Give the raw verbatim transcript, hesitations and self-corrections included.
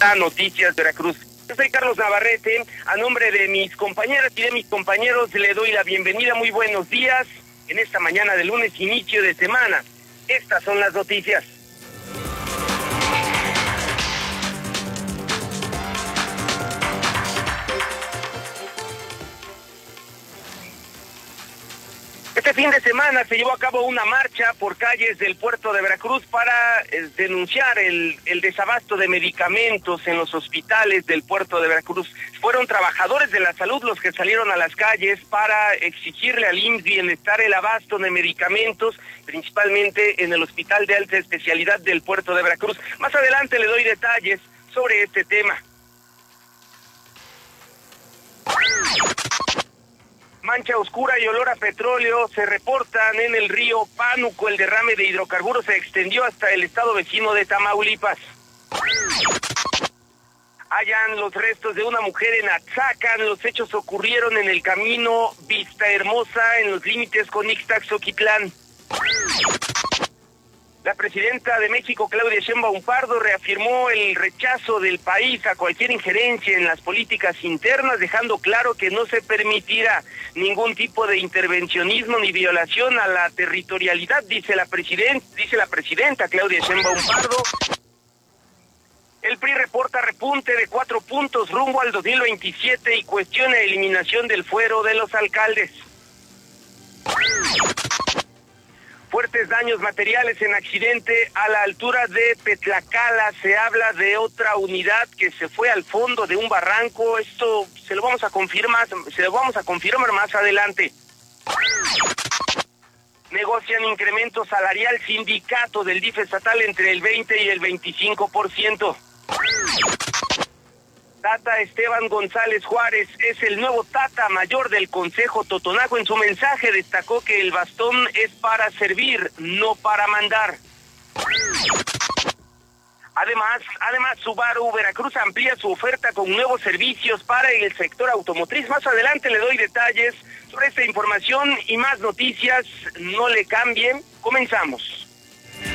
Noticias Veracruz. Yo soy Carlos Navarrete, a nombre de mis compañeras y de mis compañeros le doy la bienvenida, muy buenos días, en esta mañana de lunes, inicio de semana. Estas son las noticias. Este fin de semana se llevó a cabo una marcha por calles del puerto de Veracruz para eh, denunciar el, el desabasto de medicamentos en los hospitales del puerto de Veracruz. Fueron trabajadores de la salud los que salieron a las calles para exigirle al I M S S Bienestar el abasto de medicamentos, principalmente en el hospital de alta especialidad del puerto de Veracruz. Más adelante le doy detalles sobre este tema. Mancha oscura y olor a petróleo se reportan en el río Pánuco. El derrame de hidrocarburos se extendió hasta el estado vecino de Tamaulipas. Hallan los restos de una mujer en Atzacan. Los hechos ocurrieron en el camino Vista Hermosa, en los límites con Ixtaxoquitlán. La presidenta de México, Claudia Sheinbaum Pardo, reafirmó el rechazo del país a cualquier injerencia en las políticas internas, dejando claro que no se permitirá ningún tipo de intervencionismo ni violación a la territorialidad, dice la presidenta, dice la presidenta Claudia Sheinbaum Pardo. El P R I reporta repunte de cuatro puntos rumbo al dos mil veintisiete y cuestiona eliminación del fuero de los alcaldes. Fuertes daños materiales en accidente a la altura de Petlacala. Se habla de otra unidad que se fue al fondo de un barranco. Esto se lo vamos a confirmar, se lo vamos a confirmar más adelante. Negocian incremento salarial, sindicato del D I F estatal entre el veinte y el veinticinco por ciento. Tata Esteban González Juárez es el nuevo Tata Mayor del Consejo Totonaco. En su mensaje destacó que el bastón es para servir, no para mandar. Además, además Subaru Veracruz amplía su oferta con nuevos servicios para el sector automotriz. Más adelante le doy detalles sobre esta información y más noticias. No le cambien, comenzamos.